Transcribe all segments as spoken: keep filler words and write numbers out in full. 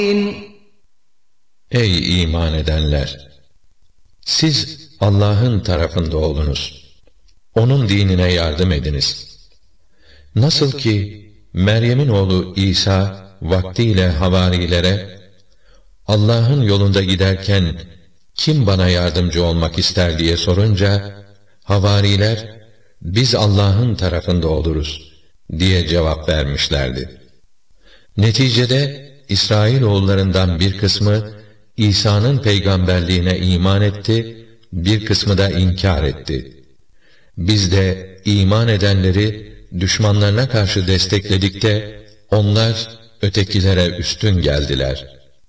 Ey iman edenler! Siz Allah'ın tarafında olunuz. Onun dinine yardım ediniz. Nasıl ki Meryem'in oğlu İsa vaktiyle havarilere, Allah'ın yolunda giderken kim bana yardımcı olmak ister diye sorunca, havariler, biz Allah'ın tarafında oluruz diye cevap vermişlerdi. Neticede İsrailoğullarından bir kısmı İsa'nın peygamberliğine iman etti, bir kısmı da inkar etti. Biz de iman edenleri düşmanlarına karşı destekledik de onlar ötekilere üstün geldiler.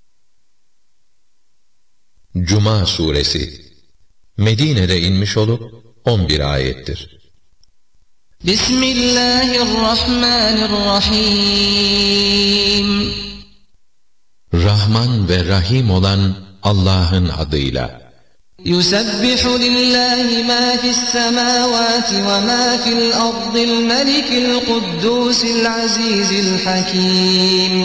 Cuma suresi Medine'de inmiş olup on bir ayettir. Bismillahirrahmanirrahim. Rahman ve Rahim olan Allah'ın adıyla. Yusebbihu lillahi ma fis semavati ve ma fil ardil melikil kuddusil azizil hakim.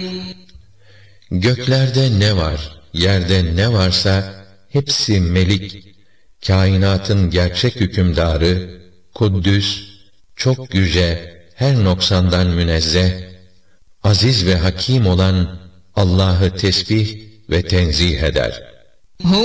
Göklerde ne var, yerde ne varsa hepsi melik, kainatın gerçek hükümdarı, Kuddüs, çok yüce, her noksandan münezzeh, aziz ve hakim olan Allah'ı tesbih ve tenzih eder.